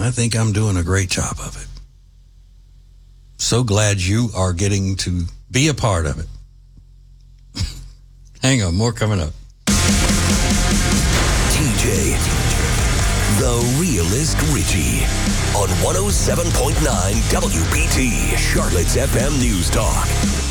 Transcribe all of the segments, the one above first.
I think I'm doing a great job of it. So glad you are getting to be a part of it. Hang on, more coming up. TJ, the realist Richie, on 107.9 WBT, Charlotte's FM News Talk.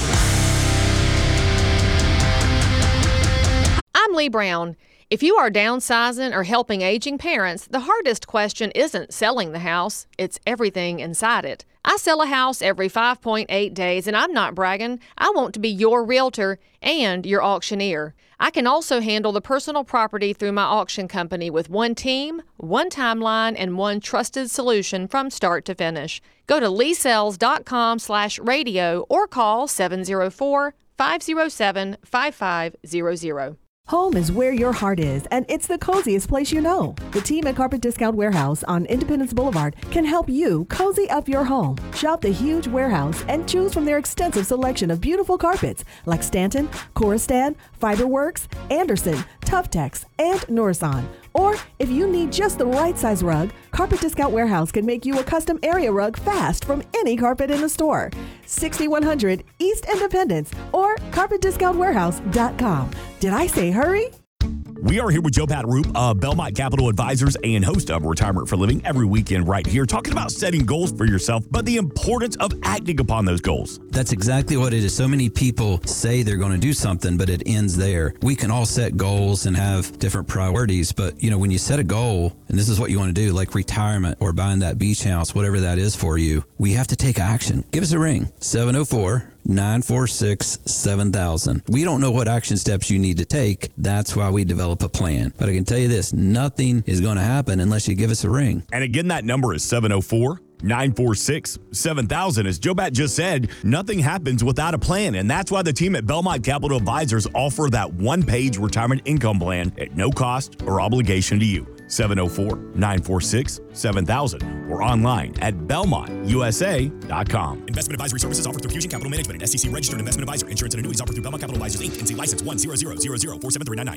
I'm Lee Brown. If you are downsizing or helping aging parents, the hardest question isn't selling the house, it's everything inside it. I sell a house every 5.8 days, and I'm not bragging. I want to be your realtor and your auctioneer. I can also handle the personal property through my auction company with one team, one timeline, and one trusted solution from start to finish. Go to leesells.com/radio or call 704-507-5500. Home is where your heart is, and it's the coziest place you know. The team at Carpet Discount Warehouse on Independence Boulevard can help you cozy up your home. Shop the huge warehouse and choose from their extensive selection of beautiful carpets like Stanton, Coristan, Fiberworks, Anderson, Tuftex, and Norison. Or if you need just the right size rug, Carpet Discount Warehouse can make you a custom area rug fast from any carpet in the store. 6100 East Independence or carpetdiscountwarehouse.com. Did I say hurry? We are here with Joe Pat-Roop of Belmont Capital Advisors and host of Retirement for Living every weekend right here, talking about setting goals for yourself, but the importance of acting upon those goals. That's exactly what it is. So many people say they're going to do something, but it ends there. We can all set goals and have different priorities, but when you set a goal, and this is what you want to do, like retirement or buying that beach house, whatever that is for you, we have to take action. Give us a ring, 704-946-7000. We don't know what action steps you need to take. That's why we develop a plan. But I can tell you this, nothing is going to happen unless you give us a ring. And again, that number is 704-946-7000. As Joe Bat just said, nothing happens without a plan. And that's why the team at Belmont Capital Advisors offer that one-page retirement income plan at no cost or obligation to you. 704-946-7000 or online at belmontusa.com. Investment advisory services offered through Fusion Capital Management, an SEC registered investment advisor. Insurance and annuities offered through Belmont Capital Advisors, Inc. NC license 10000047399.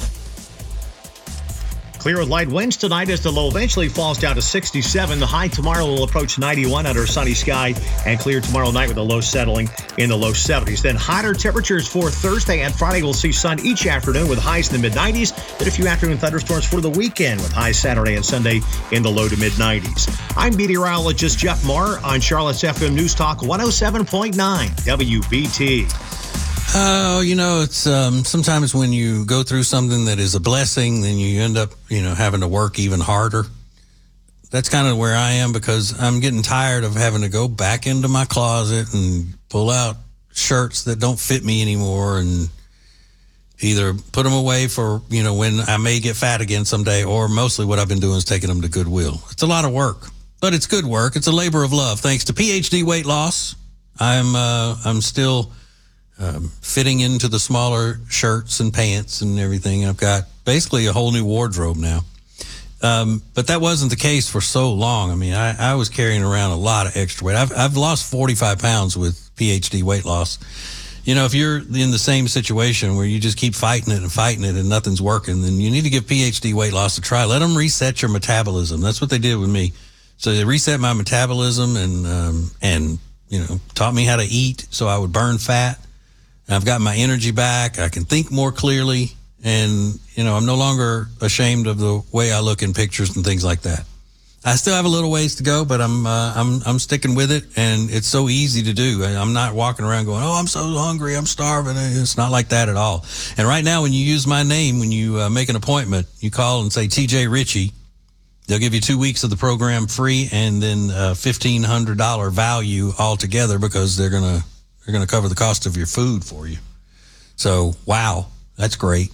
Clear with light winds tonight as the low eventually falls down to 67. The high tomorrow will approach 91 under sunny sky, and clear tomorrow night with the low settling in the low 70s. Then hotter temperatures for Thursday and Friday. We'll see sun each afternoon with highs in the mid-90s. Then a few afternoon thunderstorms for the weekend with highs Saturday and Sunday in the low to mid-90s. I'm meteorologist Jeff Marr on Charlotte's FM News Talk 107.9 WBT. Oh, it's sometimes when you go through something that is a blessing, then you end up, having to work even harder. That's kind of where I am, because I'm getting tired of having to go back into my closet and pull out shirts that don't fit me anymore and either put them away for, when I may get fat again someday, or mostly what I've been doing is taking them to Goodwill. It's a lot of work, but it's good work. It's a labor of love. Thanks to PhD Weight Loss, I'm still fitting into the smaller shirts and pants and everything. I've got basically a whole new wardrobe now. But that wasn't the case for so long. I mean, I was carrying around a lot of extra weight. I've lost 45 pounds with PhD Weight Loss. If you're in the same situation where you just keep fighting it and nothing's working, then you need to give PhD Weight Loss a try. Let them reset your metabolism. That's what they did with me. So they reset my metabolism and taught me how to eat so I would burn fat. I've got my energy back. I can think more clearly, and I'm no longer ashamed of the way I look in pictures and things like that. I still have a little ways to go, but I'm sticking with it, and it's so easy to do. I'm not walking around going, "Oh, I'm so hungry, I'm starving." It's not like that at all. And right now, when you use my name, when you make an appointment, you call and say TJ Richie. They'll give you 2 weeks of the program free, and then $1,500 value altogether, because they're gonna cover the cost of your food for you. So, wow, that's great.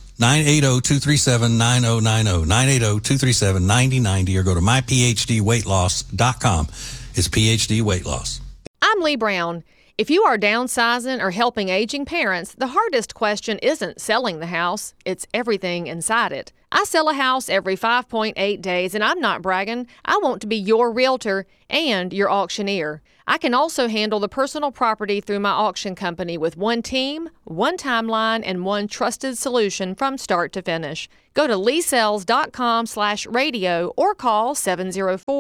980-237-9090, 980-237-9090, or go to myphdweightloss.com. It's PhD Weight Loss. I'm Lee Brown. If you are downsizing or helping aging parents, the hardest question isn't selling the house, it's everything inside it. I sell a house every 5.8 days, and I'm not bragging. I want to be your realtor and your auctioneer. I can also handle the personal property through my auction company with one team, one timeline, and one trusted solution from start to finish. Go to leesells.com/radio or call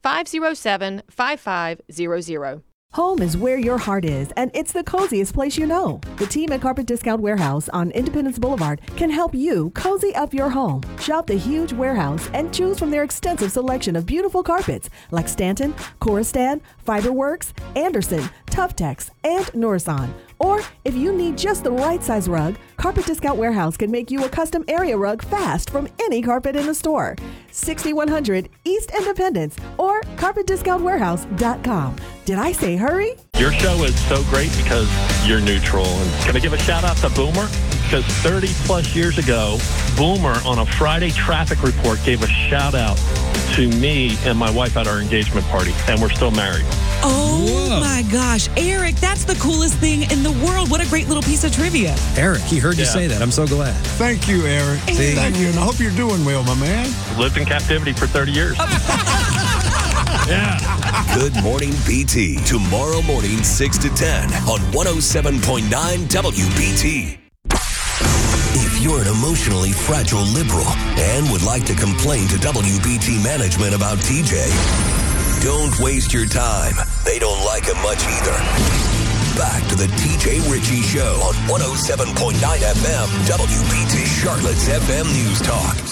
888-507-5500. Home is where your heart is, and it's the coziest place you know. The team at Carpet Discount Warehouse on Independence Boulevard can help you cozy up your home. Shop the huge warehouse and choose from their extensive selection of beautiful carpets like Stanton, Coristan, Fiberworks, Anderson, Tuftex, and Norison. Or if you need just the right size rug, Carpet Discount Warehouse can make you a custom area rug fast from any carpet in the store. 6100 East Independence or carpetdiscountwarehouse.com. Did I say hurry? Your show is so great because you're neutral. And can I give a shout out to Boomer? Because 30 plus years ago, Boomer on a Friday traffic report gave a shout out to me and my wife at our engagement party, and we're still married. Oh, my gosh. Eric, that's the coolest thing in the world. What a great little piece of trivia. Eric, he heard you say that. I'm so glad. Thank you, Eric. Thank you, and I hope you're doing well, my man. Lived in captivity for 30 years. Yeah. Good Morning BT. Tomorrow morning, 6 to 10 on 107.9 WBT. If you're an emotionally fragile liberal and would like to complain to WBT management about TJ, don't waste your time. They don't like him much either. Back to the TJ Ritchie Show on 107.9 FM, WBT, Charlotte's FM News Talk.